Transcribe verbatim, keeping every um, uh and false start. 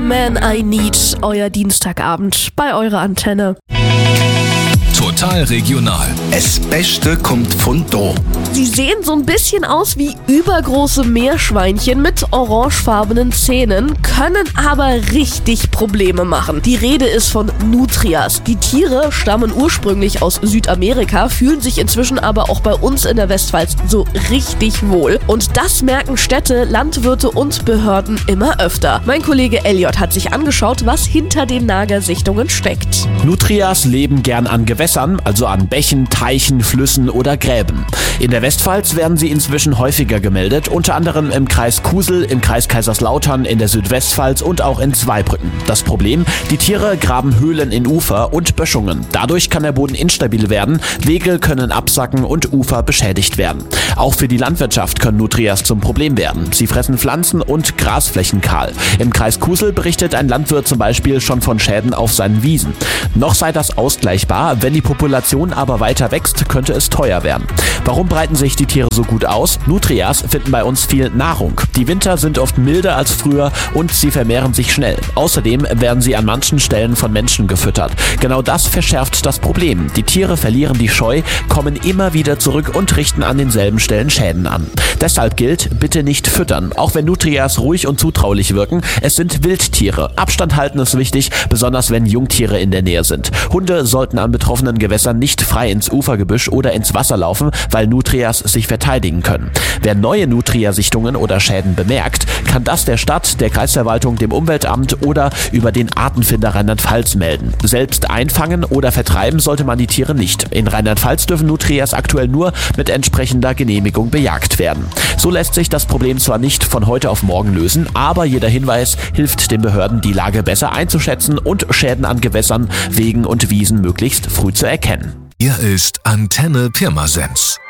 Man I Need, euer Dienstagabend bei eurer Antenne. Total regional. Das Beste kommt von da. Sie sehen so ein bisschen aus wie übergroße Meerschweinchen mit orangefarbenen Zähnen, können aber richtig Probleme machen. Die Rede ist von Nutrias. Die Tiere stammen ursprünglich aus Südamerika, fühlen sich inzwischen aber auch bei uns in der Westpfalz so richtig wohl. Und das merken Städte, Landwirte und Behörden immer öfter. Mein Kollege Elliot hat sich angeschaut, was hinter den Nagersichtungen steckt. Nutrias leben gern an Gewässern, also an Bächen, Teichen, Flüssen oder Gräben. In der Westpfalz werden sie inzwischen häufiger gemeldet, unter anderem im Kreis Kusel, im Kreis Kaiserslautern, in der Südwestpfalz und auch in Zweibrücken. Das Problem? Die Tiere graben Höhlen in Ufer und Böschungen. Dadurch kann der Boden instabil werden, Wege können absacken und Ufer beschädigt werden. Auch für die Landwirtschaft können Nutrias zum Problem werden. Sie fressen Pflanzen und Grasflächen kahl. Im Kreis Kusel berichtet ein Landwirt zum Beispiel schon von Schäden auf seinen Wiesen. Noch sei das ausgleichbar, wenn die Population aber weiter wächst, könnte es teuer werden. Warum breiten sich die Tiere so gut aus? Nutrias finden bei uns viel Nahrung. Die Winter sind oft milder als früher und sie vermehren sich schnell. Außerdem werden sie an manchen Stellen von Menschen gefüttert. Genau das verschärft das Problem. Die Tiere verlieren die Scheu, kommen immer wieder zurück und richten an denselben Stellen Schäden an. Deshalb gilt, bitte nicht füttern, auch wenn Nutrias ruhig und zutraulich wirken. Es sind Wildtiere. Abstand halten ist wichtig, besonders wenn Jungtiere in der Nähe sind. Hunde sollten an betroffenen Gewässern nicht frei ins Ufergebüsch oder ins Wasser laufen, weil Nutrias sich verteidigen können. Wer neue Nutria-Sichtungen oder Schäden bemerkt, kann das der Stadt, der Kreisverwaltung, dem Umweltamt oder über den Artenfinder Rheinland-Pfalz melden. Selbst einfangen oder vertreiben sollte man die Tiere nicht. In Rheinland-Pfalz dürfen Nutrias aktuell nur mit entsprechender Genehmigung bejagt werden. So lässt sich das Problem zwar nicht von heute auf morgen lösen, aber jeder Hinweis hilft den Behörden, die Lage besser einzuschätzen und Schäden an Gewässern, Wegen und Wiesen möglichst früh zu erkennen. Hier ist Antenne Pirmasens.